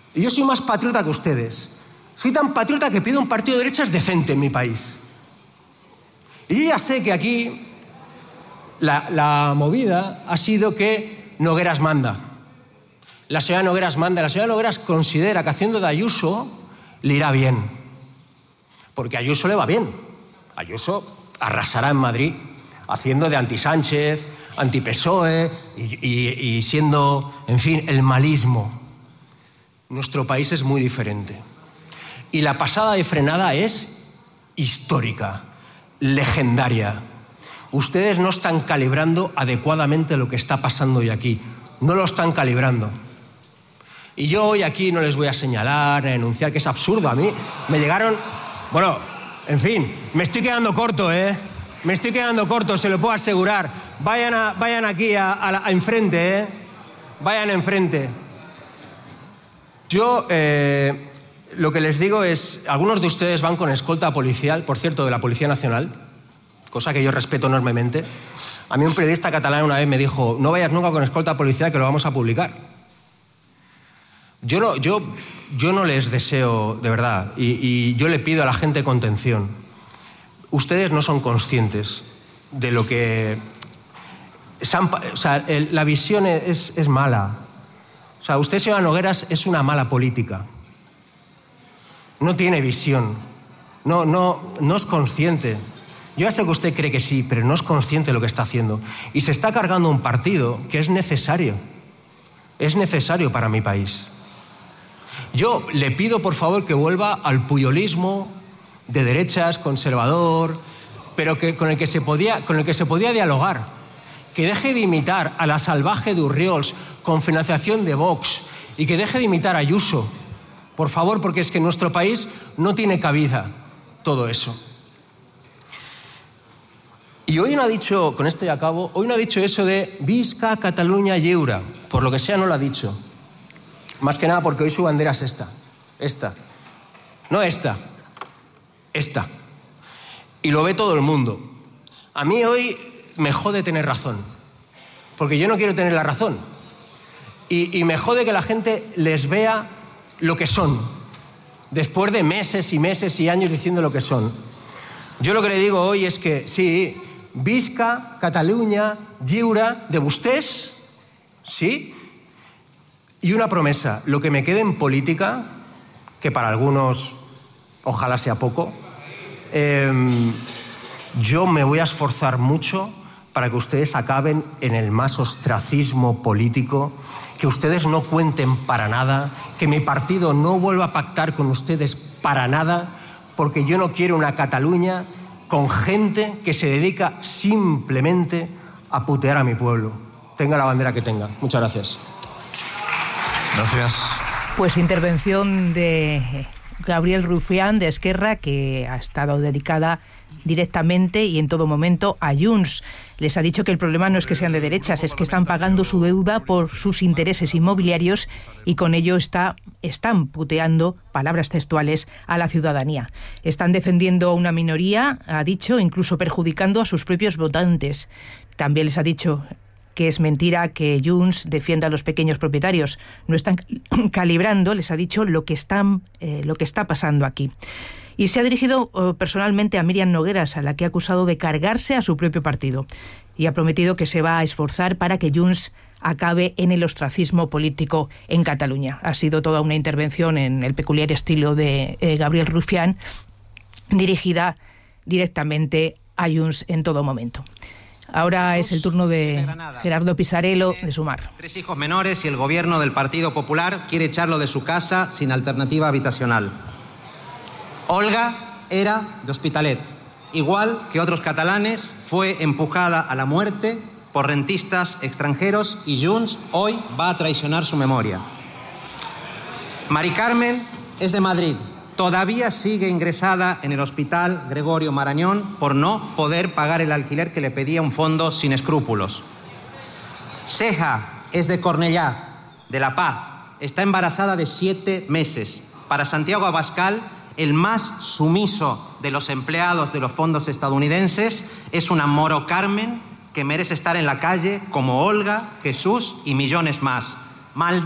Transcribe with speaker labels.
Speaker 1: Y yo soy más patriota que ustedes. Soy tan patriota que pido un partido de derechas decente en mi país. Y yo ya sé que aquí la movida ha sido que Nogueras manda. La señora Nogueras manda. La señora Nogueras considera que haciendo de Ayuso le irá bien. Porque a Ayuso le va bien. Ayuso arrasará en Madrid haciendo de anti-Sánchez, anti-PSOE y siendo, en fin, el malismo. Nuestro país es muy diferente. Y la pasada de frenada es histórica, legendaria. Ustedes no están calibrando adecuadamente lo que está pasando hoy aquí. No lo están calibrando. Y yo hoy aquí no les voy a señalar, a denunciar, que es absurdo. A mí me llegaron... Bueno, en fin, me estoy quedando corto, Me estoy quedando corto, se lo puedo asegurar. Vayan aquí a enfrente, Vayan enfrente. Yo lo que les digo es, algunos de ustedes van con escolta policial, por cierto, de la Policía Nacional, cosa que yo respeto enormemente. A mí un periodista catalán una vez me dijo, no vayas nunca con escolta policial que lo vamos a publicar. Yo no les deseo, de verdad, y yo le pido a la gente contención. Ustedes no son conscientes de lo que... O sea, la visión es mala. O sea, usted, señora Nogueras, es una mala política. No tiene visión. No es consciente. Yo ya sé que usted cree que sí, pero no es consciente de lo que está haciendo. Y se está cargando un partido que es necesario. Es necesario para mi país. Yo le pido, por favor, que vuelva al puyolismo de derechas, conservador, pero con el que se podía dialogar. Que deje de imitar a la salvaje de Urriols con financiación de Vox y que deje de imitar a Ayuso. Por favor, porque es que en nuestro país no tiene cabida todo eso. Y hoy no ha dicho, con esto ya acabo, hoy no ha dicho eso de Visca Catalunya lliure. Por lo que sea, no lo ha dicho. Más que nada porque hoy su bandera es esta. No esta. Y lo ve todo el mundo. A mí hoy me jode tener razón, porque yo no quiero tener la razón. Y me jode que la gente les vea lo que son, después de meses y meses y años diciendo lo que son. Yo lo que le digo hoy es que sí, Visca Catalunya lliure de vostès, sí, y una promesa, lo que me quede en política, que para algunos ojalá sea poco, yo me voy a esforzar mucho para que ustedes acaben en el más ostracismo político, que ustedes no cuenten para nada, que mi partido no vuelva a pactar con ustedes para nada, porque yo no quiero una Cataluña con gente que se dedica simplemente a putear a mi pueblo. Tenga la bandera que tenga. Muchas gracias.
Speaker 2: Gracias. Pues intervención de Gabriel Rufián, de Esquerra, que ha estado dedicada directamente y en todo momento a Junts. Les ha dicho que el problema no es que sean de derechas, es que están pagando su deuda por sus intereses inmobiliarios y con ello están puteando, palabras textuales, a la ciudadanía. Están defendiendo a una minoría, ha dicho, incluso perjudicando a sus propios votantes. También les ha dicho que es mentira que Junts defienda a los pequeños propietarios. No están calibrando, les ha dicho, lo que está pasando aquí. Y se ha dirigido personalmente a Míriam Nogueras, a la que ha acusado de cargarse a su propio partido. Y ha prometido que se va a esforzar para que Junts acabe en el ostracismo político en Cataluña. Ha sido toda una intervención en el peculiar estilo de Gabriel Rufián, dirigida directamente a Junts en todo momento. Ahora es el turno de Gerardo Pisarello de Sumar.
Speaker 3: 3 hijos menores y el gobierno del Partido Popular quiere echarlo de su casa sin alternativa habitacional. Olga era de Hospitalet. Igual que otros catalanes, fue empujada a la muerte por rentistas extranjeros y Junts hoy va a traicionar su memoria. Mari Carmen es de Madrid. Todavía sigue ingresada en el Hospital Gregorio Marañón por no poder pagar el alquiler que le pedía un fondo sin escrúpulos. Ceja es de Cornellá, de La Paz. Está embarazada de 7 meses. Para Santiago Abascal, el más sumiso de los empleados de los fondos estadounidenses es una Moro Carmen que merece estar en la calle como Olga, Jesús y millones más.